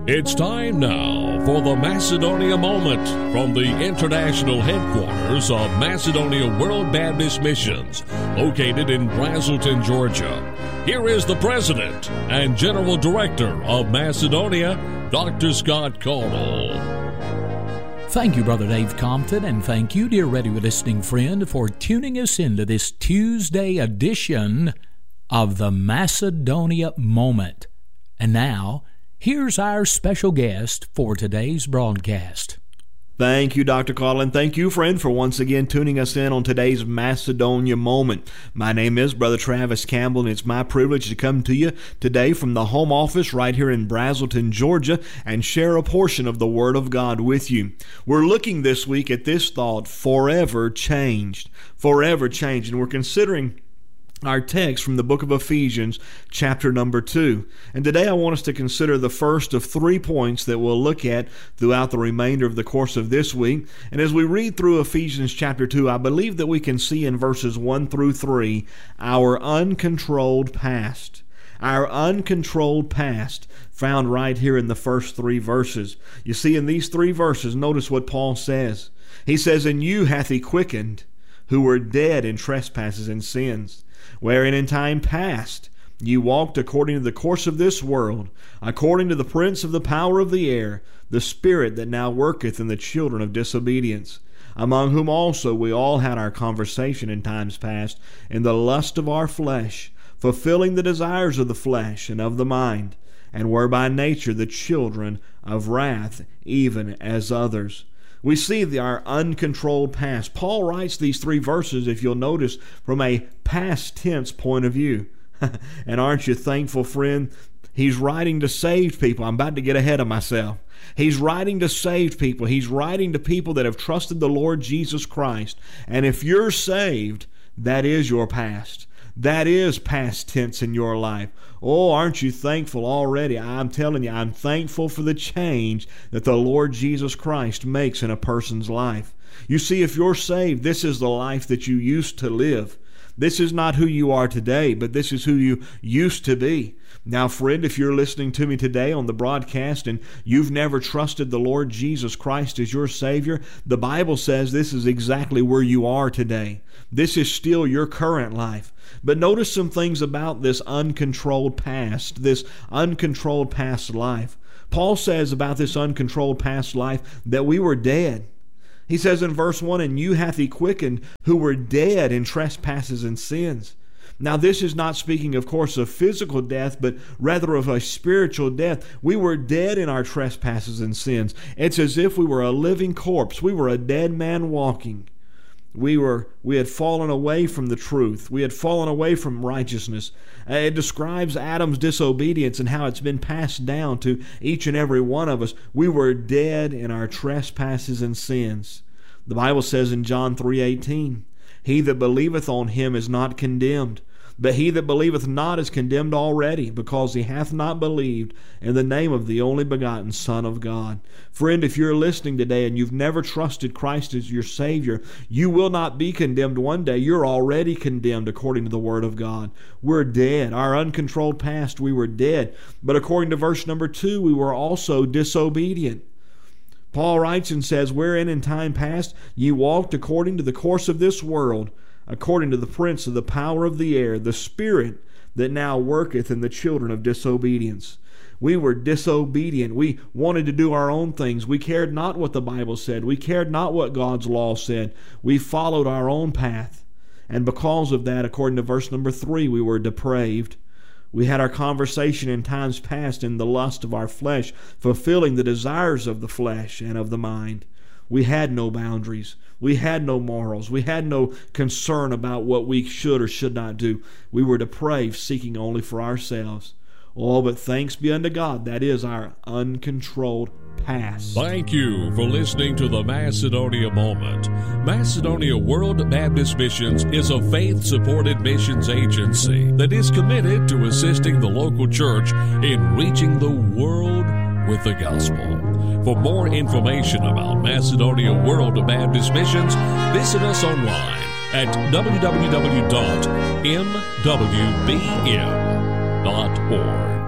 It's time now for the Macedonia Moment from the international headquarters of Macedonia World Baptist Missions, located in Braselton, Georgia. Here is the President and General Director of Macedonia, Dr. Scott Caudill. Thank you, Brother Dave Compton, and thank you, dear radio listening friend, for tuning us into this Tuesday edition of the Macedonia Moment. And now, here's our special guest for today's broadcast. Thank you, Dr. Caudill. Thank you, friend, for once again tuning us in on today's Macedonia Moment. My name is Brother Travis Campbell, and it's my privilege to come to you today from the home office right here in Braselton, Georgia, and share a portion of the Word of God with you. We're looking this week at this thought, forever changed. Forever changed. And we're considering our text from the book of Ephesians, chapter number 2. And today I want us to consider the first of 3 points that we'll look at throughout the remainder of the course of this week. And as we read through Ephesians chapter 2, I believe that we can see in verses 1 through 3 our uncontrolled past. Our uncontrolled past found right here in the first 3 verses. You see, in these 3 verses, notice what Paul says. He says, "And you hath he quickened, who were dead in trespasses and sins, wherein in time past you walked according to the course of this world, according to the prince of the power of the air, the spirit that now worketh in the children of disobedience, among whom also we all had our conversation in times past, in the lust of our flesh, fulfilling the desires of the flesh and of the mind, and were by nature the children of wrath, even as others." We see our uncontrolled past. Paul writes these 3 verses, if you'll notice, from a past tense point of view. And aren't you thankful, friend? He's writing to saved people. I'm about to get ahead of myself. He's writing to saved people. He's writing to people that have trusted the Lord Jesus Christ. And if you're saved, that is your past. That is past tense in your life. Oh, aren't you thankful already? I'm telling you, I'm thankful for the change that the Lord Jesus Christ makes in a person's life. You see, if you're saved, this is the life that you used to live. This is not who you are today, but this is who you used to be. Now, friend, if you're listening to me today on the broadcast and you've never trusted the Lord Jesus Christ as your Savior, the Bible says this is exactly where you are today. This is still your current life. But notice some things about this uncontrolled past life. Paul says about this uncontrolled past life that we were dead. He says in verse 1, "And you hath he quickened, who were dead in trespasses and sins." Now this is not speaking, of course, of physical death, but rather of a spiritual death. We were dead in our trespasses and sins. It's as if we were a living corpse. We were a dead man walking. We had fallen away from the truth. We had fallen away from righteousness. It describes Adam's disobedience and how it's been passed down to each and every one of us. We were dead in our trespasses and sins. The Bible says in John 3:18, "He that believeth on him is not condemned, but he that believeth not is condemned already, because he hath not believed in the name of the only begotten Son of God." Friend, if you're listening today and you've never trusted Christ as your Savior, you will not be condemned one day. You're already condemned according to the Word of God. We're dead. Our uncontrolled past, we were dead. But according to verse number 2, we were also disobedient. Paul writes and says, "Wherein in time past ye walked according to the course of this world, according to the prince of the power of the air, the spirit that now worketh in the children of disobedience." We were disobedient. We wanted to do our own things. We cared not what the Bible said. We cared not what God's law said. We followed our own path. And because of that, according to verse number 3, we were depraved. We had our conversation in times past in the lust of our flesh, fulfilling the desires of the flesh and of the mind. We had no boundaries. We had no morals. We had no concern about what we should or should not do. We were depraved, seeking only for ourselves. Oh, but thanks be unto God, that is our uncontrolled past. Thank you for listening to the Macedonia Moment. Macedonia World Baptist Missions is a faith-supported missions agency that is committed to assisting the local church in reaching the world with the gospel. For more information about Macedonia World Baptist Missions, visit us online at www.mwbm.org.